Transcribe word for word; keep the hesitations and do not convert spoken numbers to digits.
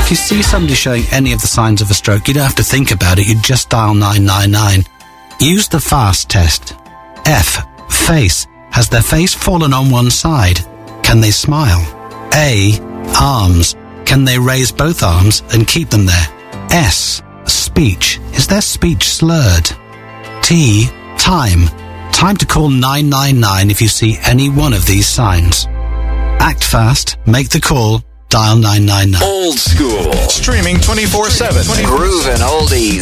If you see somebody showing any of the signs of a stroke, you don't have to think about it, you just dial nine nine nine. Use the FAST test. F. Face. Has their face fallen on one side? Can they smile? A. Arms. Can they raise both arms and keep them there? S. Speech. Is their speech slurred? T. Time. Time to call nine nine nine if you see any one of these signs. Act fast, make the call, dial nine nine nine. Old School. Streaming twenty-four seven. Groove and oldies.